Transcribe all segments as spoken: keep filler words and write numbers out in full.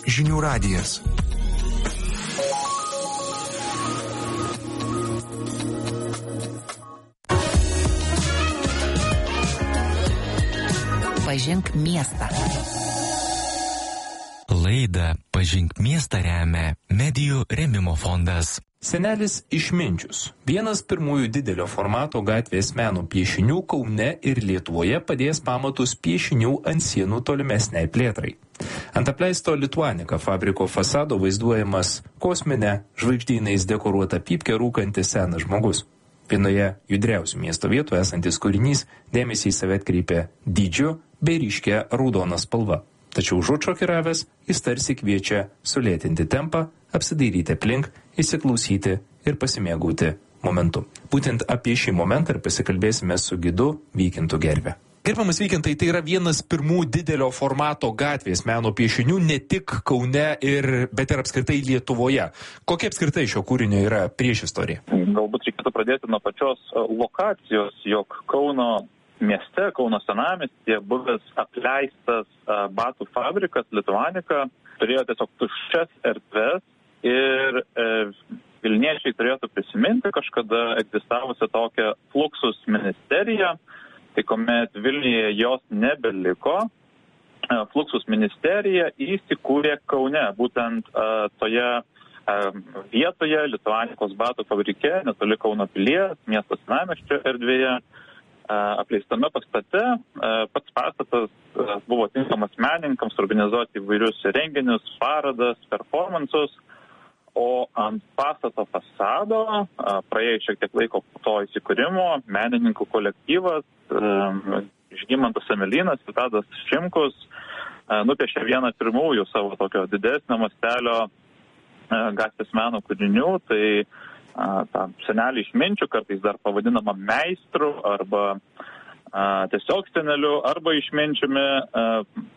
Žinių radijas. Pažink miestą. Laidą Pažink miestą remia Medijų rėmimo fondas. Senelis Išminčius. Vienas pirmųjų didelio formato gatvės meno piešinių Kaune ir Lietuvoje padės pamatus piešinių ant sienų tolimesniai plėtrai. Ant apleisto Lituanika fabriko fasado vaizduojamas kosminė žvaigždynais dekoruota pypkė rūkantis senas žmogus. Vienoje judriausių miesto vietų esantis kūrinys dėmesį į save atkreipia dydžiu bei ryškia raudona spalva. Tačiau užuot šokiravęs, jis tarsi kviečia sulėtinti tempą, apsidairyti aplink, įsiklausyti ir pasimėgauti momentu. Būtent apie šį momentą ir pasikalbėsime su gidu Vykintu Gerve. Gerbiamas Vykintai, tai yra vienas pirmų didelio formato gatvės meno piešinių ne tik Kaune, ir, bet ir apskritai Lietuvoje. Kokia apskritai šio kūrinio yra priešistorija? Galbūt reikėtų pradėti nuo pačios lokacijos, jog Kauno mieste, Kauno senamiestyje buvęs apleistas a, batų fabrikas Lituanika turėjo tiesiog tuščias erdves ir e, vilniečiai turėtų prisiminti kažkada egzistavusią tokią Fluxus ministeriją, tai kuomet Vilniuje jos nebeliko, e, Fluxus ministerija įsikūrė Kaune, būtent e, toje e, vietoje Lituanikos batų fabrike, netoli Kauno pilies, miesto senamiesčio erdvėje. Apleistame pastate, pats pastatas buvo tinkamas menininkams organizuoti įvairius renginius, parodas, performansus, o ant pastato fasado, praėjus šiek tiek laiko po to įsikūrimo, menininkų kolektyvas, Žygimantas Emelinas ir Tadas Šimkus nupiešė vieną pirmųjų savo tokio didesnio mastelio gatvės meno kūrinių, tai tą senelį Išminčių, kartais dar pavadinama meistru arba a, tiesiog seneliu arba Išminčiumi. A,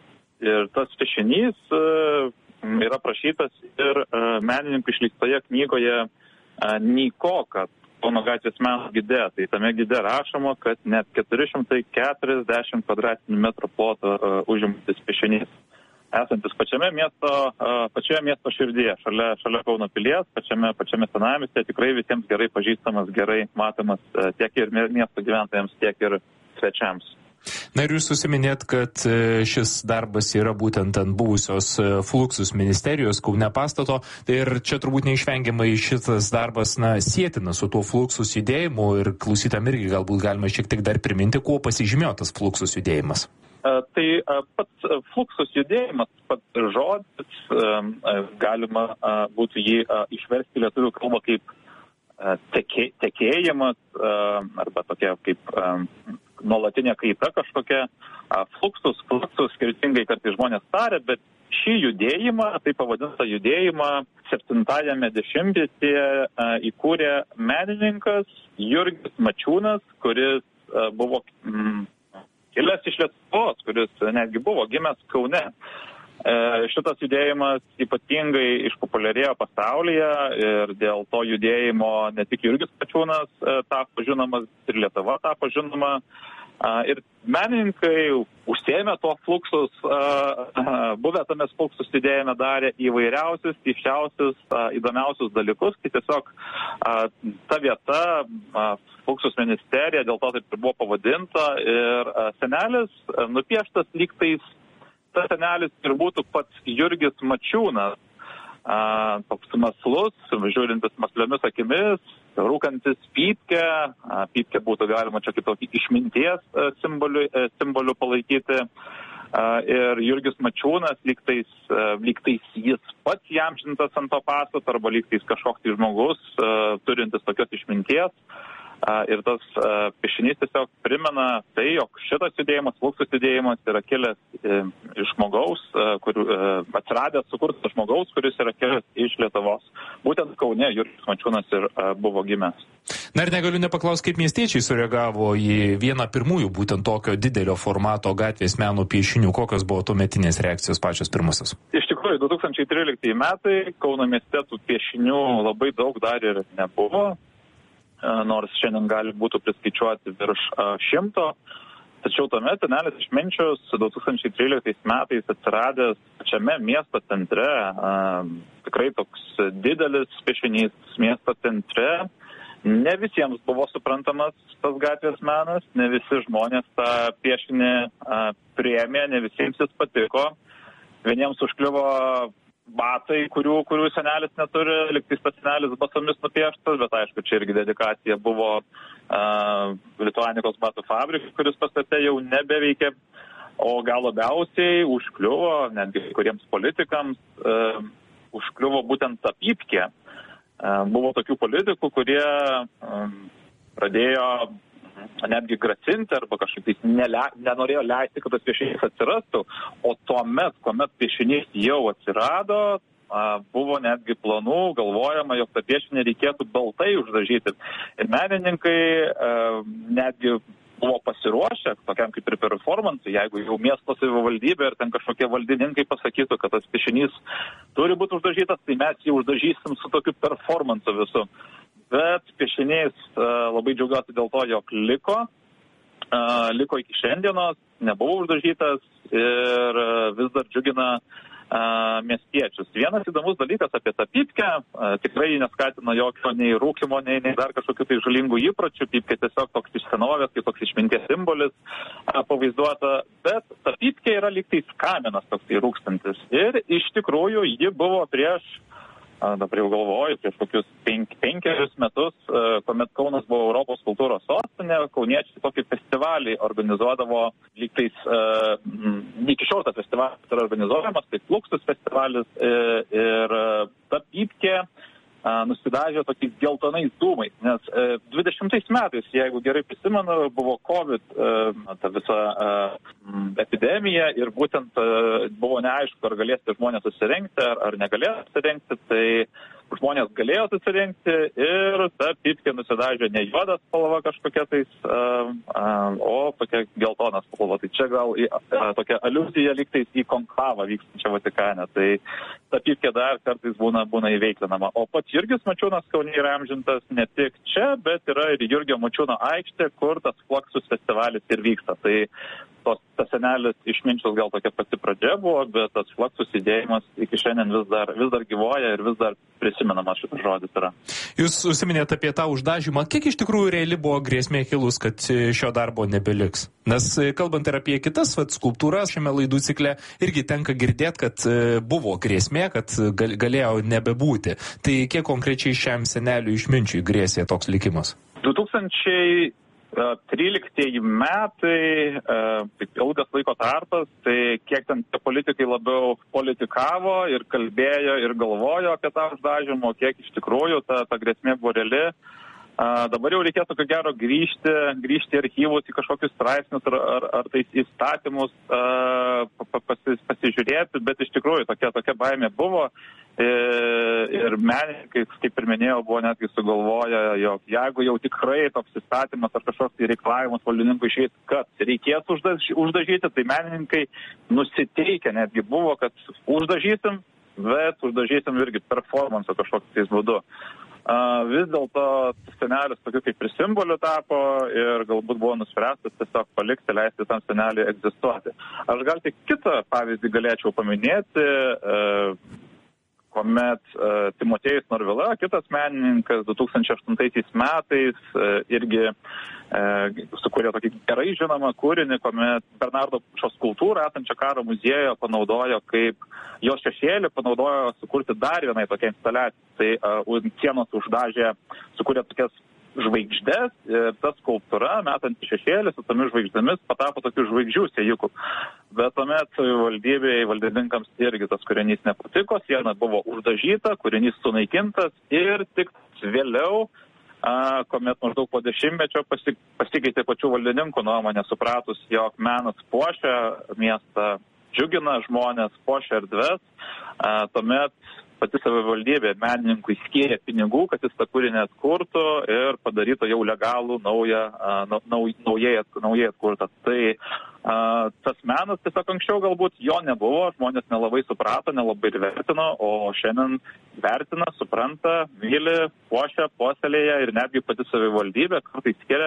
ir tas piešinys a, yra prašytas ir a, menininkų išleistoje knygoje a, Nykoka, Kauno gatvės meno gide. Tai tame gide rašoma, kad net keturi šimtai keturiasdešimt kvadratinių metrų ploto a, užimantis piešinys. Esantis pačiame miesto, pačioje miesto širdyje, šalia, šalia Kauno pilies, pačiame, pačiame senamiestyje, tikrai visiems gerai pažįstamas, gerai matomas tiek ir miesto gyventojams, tiek ir svečiams. Na ir jūs susiminėt, kad šis darbas yra būtent ant buvusios Fluxus ministerijos Kaune pastato, tai ir čia turbūt neišvengiamai šitas darbas na, sėtina su tuo Fluxus judėjimu ir klausytam irgi galbūt galima šiek tiek dar priminti, kuo pasižymėjo tas Fluxus judėjimas. Tai pats Fluxus judėjimas, pats žodis, galima būtų jį išversti lietuvių kalbą kaip tekė, tekėjimas arba tokia kaip nuolatinė kaita kažkokia. Fluxus, Fluxus skirtingai kartais žmonės tarė, bet šį judėjimą, tai pavadintą judėjimą, septintajame dešimtmetyje įkūrė menininkas Jurgis Mačiūnas, kuris buvo mm, kilęs iš Lietuvos, kuris netgi buvo gimęs Kaune. E, šitas judėjimas ypatingai išpopuliarėjo pasaulyje ir dėl to judėjimo ne tik Jurgis Mačiūnas e, tapo žinomas, ir Lietuva tapo žinoma. E, ir menininkai užsiėmė tuo Fluxus, e, buvę tame Fluxus judėjime darė įvairiausius, keisčiausius, e, įdomiausius dalykus. Tai tiesiog e, ta vieta, e, Fluxus ministerija, dėl to taip ir buvo pavadinta, ir senelis nupieštas lygtais, tas senelis ir būtų pats Jurgis Mačiūnas, toks maslus, žiūrintis masliomis akimis, rūkantis pypkę, pypkę būtų galima čia kitokį išminties simbolių, simbolių palaikyti, ir Jurgis Mačiūnas lygtais, lygtais jis pats įamžintas ant to pastato, arba lygtais kažkoks tai žmogus turintis tokios išminties. Ir tas uh, piešinys tiesiog primena tai, jog šitas judėjimas, Fluxus judėjimas yra kilęs e, iš žmogaus, e, kur, e, atsiradęs, sukurtas žmogaus, kuris yra kilęs iš Lietuvos. Būtent Kaune Jurgis Mačiūnas ir e, buvo gimęs. Na ir negaliu nepaklausti, kaip miestiečiai sureagavo į vieną pirmųjų būtent tokio didelio formato gatvės meno piešinių. Kokios buvo tuometinės reakcijos pačios pirmasis? Iš tikrųjų, du tūkstančiai tryliktieji metai Kauno mieste tų piešinių labai daug dar ir nebuvo. Nors šiandien gali būtų priskaičiuoti virš šimto, Tačiau tuomet senelis Išminčius du tūkstančiai tryliktais metais atsiradęs pačiame miesto centre, tikrai toks didelis piešinys miesto centre, ne visiems buvo suprantamas tas gatvės menas, ne visi žmonės tą piešinį priėmė, ne visiems jis patiko. Vieniems užkliuvo batai, kurių, kurių senelis neturi, liktais tas senelis basomis nupieštas, bet aišku, čia irgi dedikacija buvo uh, Lituanikos batų fabrikai, kuris pastate jau nebeveikia, o gal labiausiai užkliuvo, netgi kuriems politikams, uh, užkliuvo būtent ta pypkė. Uh, buvo tokių politikų, kurie uh, pradėjo netgi grasinti arba kažkaip nele, nenorėjo leisti, kad tas piešinys atsirastų, o tuomet, kuomet piešinys jau atsirado, buvo netgi planų, galvojama, jog tą piešinį reikėtų baltai uždažyti. Ir menininkai netgi buvo pasiruošę, tokiam kaip ir performansui, jeigu jau miesto savivaldybė ir ten kažkokie valdininkai pasakytų, kad tas piešinys turi būti uždažytas, tai mes jį uždažysim su tokiu performansu visu. Bet piešinys labai džiaugiuosi dėl to, jog liko, liko iki šiandienos, nebuvo uždažytas ir vis dar džiugina miestiečius. Vienas įdomus dalykas apie tą pypkę, tikrai neskatina jokio nei rūkimo, nei, nei dar kažkokių tai žalingų įpročių, pypkė tiesiog toks iš senovės, kaip toks išminties simbolis pavaizduota, bet ta pypkė yra lyg tais kaminas toks rūkstantis. Ir iš tikrųjų ji buvo prieš dabar jau galvoju, prieš kokius penk, penkerius metus, kuomet Kaunas buvo Europos kultūros sostinė, kauniečiai tokį festivalį organizuodavo, lyg tais, iki šiol tas festivalis yra organizuojamas, tai Fluxus festivalis ir ta pypkė nusidažė tokiais geltonais dūmais, nes dvidešimtais metais, jeigu gerai prisimenu, buvo COVID, ta visa epidemija ir būtent buvo neaišku, ar galės žmonės susirinkti, ar, ar negalės susirinkti, tai žmonės galėjo susirinkti ir ta pypkė nusidažė ne juodas spalva kažkokia tais, o tokia geltonas spalva. Tai čia gal tokia aliuzija lygtais į konklavą vykstančią Vatikane. Tai ta pypkė dar kartais būna, būna įveiklinama. O pats Jurgis Mačiūnas Kaune yra amžintas ne tik čia, bet yra ir Jurgio Mačiūno aikštė, kur tas Fluxus festivalis ir vyksta. Tai tos, tas senelis Išminčius gal tokia pati pradžia buvo, bet tas Fluxus judėjimas iki šiandien vis dar, vis dar gyvoja ir vis dar prisimenamas šitas žodis yra. Jūs užsiminėte apie tą uždažymą. Kiek iš tikrųjų reali buvo grėsmė kilus, kad šio darbo nebeliks? Nes kalbant ir apie kitas vat, skulptūras šiame laidų cikle, irgi tenka girdėti, kad buvo grėsmė, kad gal, galėjo nebebūti. Tai kiek konkrečiai šiam seneliui Išminčiui grėsė toks likimas? du tūkstančiai tryliktieji metai, taip ilgas laiko tarpas, tai kiek ten politikai labiau politikavo ir kalbėjo ir galvojo apie tą uždažymą, kiek iš tikrųjų ta, ta grėsmė buvo reali. Dabar jau reikėtų, ko gero, grįžti, grįžti į archyvus, į kažkokius straipsnius ar, ar, ar tais įstatymus pasi, pasižiūrėti, bet iš tikrųjų tokia, tokia baimė buvo. Ir menininkai, kaip ir minėjau, buvo netgi sugalvoję, jog jeigu jau tikrai toks įstatymas ar kažkoks tai reikalavimas valdininkų išeis, kad reikės uždaž, uždažyti, tai menininkai nusiteikę netgi buvo, kad uždažysim, bet uždažysim irgi performanso kažkokiu tais būdu. Uh, vis dėlto senelis tokiu kaip ir simboliu tapo ir galbūt buvo nuspręstas tiesiog palikti, leisti tam seneliui egzistuoti. Aš gal tik kitą pavyzdį galėčiau paminėti, uh, kuomet uh, Timotiejus Norvila, kitas menininkas, du tūkstančiai aštuntaisiais metais uh, irgi uh, sukūrė tokį gerai žinomą kūrinį, kuomet Bernardo Pušos skulptūrą esančią Karo muziejuje panaudojo kaip jos šešėlį, panaudojo sukurti dar vienai tokią instaliaciją. Tai uh, sienos uždažė, sukūrė tokias žvaigždės ir ta skulptūra, metant šešėlį su tomis žvaigždėmis, patapo tokių žvaigždžių sėjukų. Bet tuomet valdybėje, valdininkams irgi tas kūrinys nepatiko, siena buvo uždažyta, kūrinys sunaikintas ir tik vėliau, a, kuomet maždaug po dešimtmečio pasi, pasikeitė pačių valdininkų nuomonė, supratus, jog menas puošia miestą, džiugina žmonės, puošia erdves, a, tuomet pati savivaldybė menininkui skyrė pinigų, kad jis tą kūrinį atkurtų ir padarytų jau legalų naują, nau, naujai, naujai atkurtą. Tai a, tas menas tiesiog anksčiau galbūt jo nebuvo, žmonės nelabai suprato, nelabai ir vertino, o šiandien vertina, supranta, myli, puošia, puoselėja ir netgi pati savivaldybė kartais skiria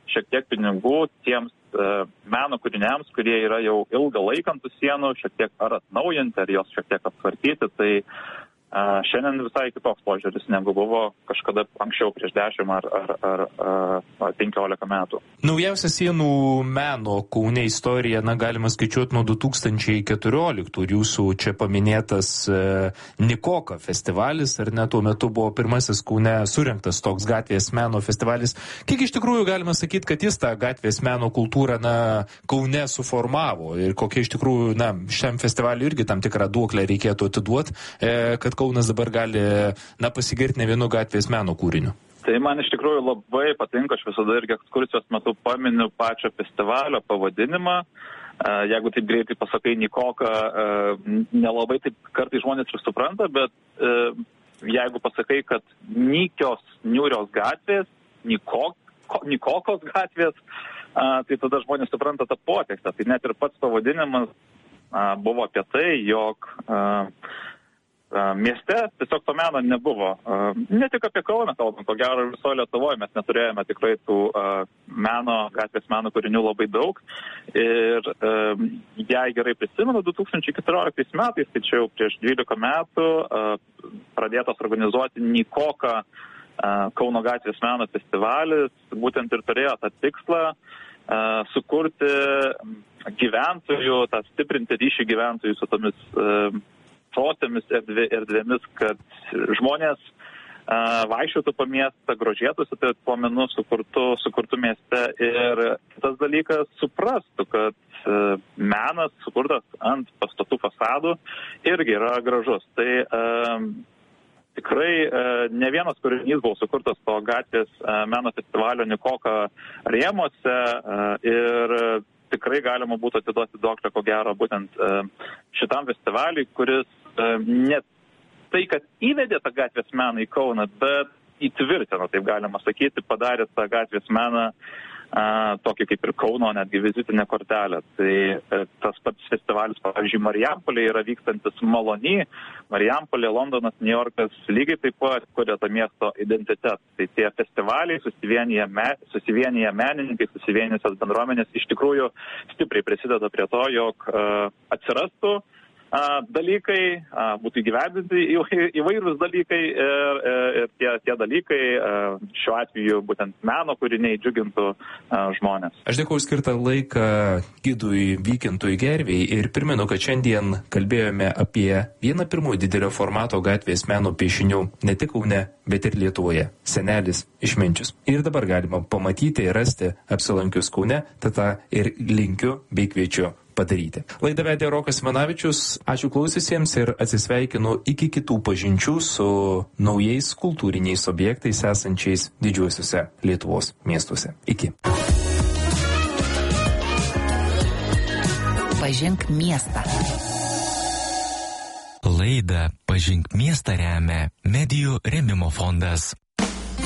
šiek tiek pinigų tiems meno kūriniams, kurie yra jau ilgą laiką ant tų sienų, šiek tiek ar atnaujinti, ar jos šiek tiek aptvarkyti. Tai a, šiandien visai kitoks požiūris, negu buvo kažkada anksčiau prieš dešimt ar, ar, ar, ar penkiolika metų. Naujausia sienų meno Kaune istorija, na, galima skaičiuoti nuo du tūkstančiai keturioliktų ir jūsų čia paminėtas e, Nikoka festivalis, ar ne, tuo metu buvo pirmasis Kaune surengtas toks gatvės meno festivalis. Kiek iš tikrųjų galima sakyti, kad jis tą gatvės meno kultūrą, na, Kaune suformavo ir kokia iš tikrųjų, na, šiam festivaliui irgi tam tikrą duoklę reikėtų atiduoti, e, kad Kaunas dabar gali, na, pasigirti ne vienu gatvės meno kūriniu? Tai man iš tikrųjų labai patinka, aš visada irgi ekskursijos metu paminiu pačio festivalio pavadinimą. Jeigu taip greitai pasakai Nikoka, nelabai taip kartais žmonės ir supranta, bet jeigu pasakai, kad nykios, niūrios gatvės, Nikok, Nikokos gatvės, tai tada žmonės supranta tą potekstę. Tai net ir pats pavadinimas buvo apie tai, jog mieste tiesiog to meno nebuvo. Ne tik apie Kauną kalbant, ko gero visoje Lietuvoje mes neturėjome tikrai tų meno, gatvės meno kūrinių labai daug. Ir jei gerai prisimenu, du tūkstančiai keturioliktais metais, tai čia jau prieš dvylika metų, pradėtas organizuoti Nikoka Kauno gatvės meno festivalis, būtent ir turėjo tą tikslą sukurti gyventojų, tą stiprinti ryšį gyventojų su tomis protėmis erdvė, erdvėmis, kad žmonės uh, vaikščiotų po miestą, grožėtųsi tai tuo menu sukurtų, sukurtų mieste ir tas dalykas suprastų, kad uh, menas sukurtas ant pastatų fasadų irgi yra gražus. Tai uh, tikrai uh, ne vienas kūrinys buvo sukurtas to gatvės uh, meno festivalio Nikoka rėmuose uh, ir uh, tikrai galima būtų atiduoti duoklę, ko gero, būtent šitam festivaliui, kuris ne tai, kad įvedė tą gatvės meną į Kauną, bet įtvirtino, taip galima sakyti, padarė tą gatvės meną tokį kaip ir Kauno, netgi vizitinę kortelę. Tai tas pats festivalis, pavyzdžiui, Marijampolėje yra vykstantis Malony, Marijampolė, Londonas, New Yorkas lygiai taip pat kuria tą miesto identitetą. Tai tie festivaliai, susivienyje, me, susivienyje menininkai, susivienysios bendruomenės iš tikrųjų stipriai prisideda prie to, jog uh, atsirastų uh, dalykai, uh, būtų įgyvendinti įvairūs dalykai ir, ir tie, tie dalykai uh, šiuo atveju būtent meno kūriniai džiugintų uh, žmonės. Aš dėkuoju skirtą laiką gidui Vykintui Gerviai ir primenu, kad šiandien kalbėjome apie vieną pirmųjų didelio formato gatvės meno piešinių ne tik Kaune, bet ir Lietuvoje – Senelis Išminčius. Ir dabar galima pamatyti ir rasti apsilankius Kaune, tada ir linkiu bei kviečiu padaryti. Laidą vedė Rokas Simanavičius, ačiū klausiusiems ir atsisveikinu iki kitų pažinčių su naujais kultūriniais objektais esančiais didžiuosiuose Lietuvos miestuose. Iki. Pažink miestą. Laidą Pažink miestą remia Medijų rėmimo fondas.